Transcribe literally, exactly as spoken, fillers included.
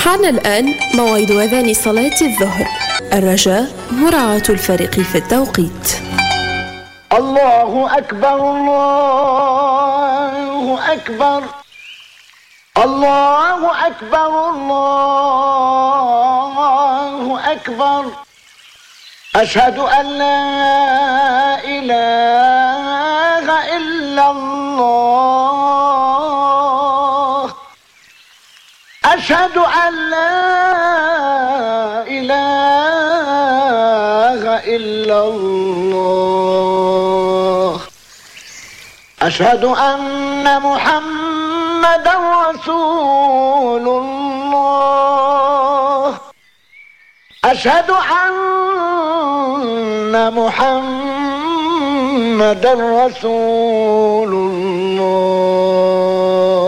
حان الآن موعد أذان صلاة الظهر. الرجاء مراعاة الفرق في التوقيت. الله أكبر الله أكبر الله أكبر الله أكبر أشهد أن لا إله إلا الله أشهد أن لا إله إلا الله أشهد أن محمدا رسول الله أشهد أن محمدا رسول الله